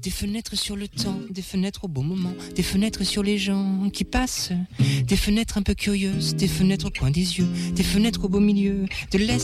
Des fenêtres sur le temps, des fenêtres au bon moment, des fenêtres sur les gens qui passent, des fenêtres un peu curieuses, des fenêtres au coin des yeux, des fenêtres au beau milieu, de l'est